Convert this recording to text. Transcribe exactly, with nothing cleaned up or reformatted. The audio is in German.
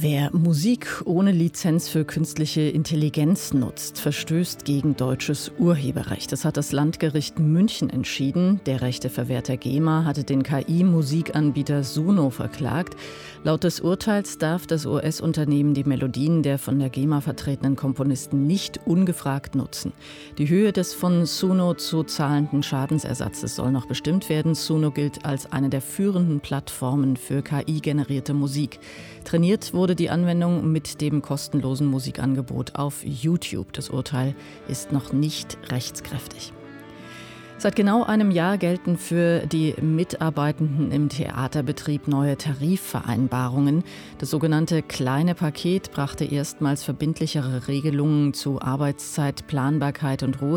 Wer Musik ohne Lizenz für künstliche Intelligenz nutzt, verstößt gegen deutsches Urheberrecht. Das hat das Landgericht München entschieden. Der Rechteverwerter GEMA hatte den K I-Musikanbieter Suno verklagt. Laut des Urteils darf das U S-Unternehmen die Melodien der von der GEMA vertretenen Komponisten nicht ungefragt nutzen. Die Höhe des von Suno zu zahlenden Schadensersatzes soll noch bestimmt werden. Suno gilt als eine der führenden Plattformen für K I-generierte Musik. Trainiert wurde die Anwendung mit dem kostenlosen Musikangebot auf YouTube. Das Urteil ist noch nicht rechtskräftig. Seit genau einem Jahr gelten für die Mitarbeitenden im Theaterbetrieb neue Tarifvereinbarungen. Das sogenannte kleine Paket brachte erstmals verbindlichere Regelungen zu Arbeitszeit, Planbarkeit und Ruhe.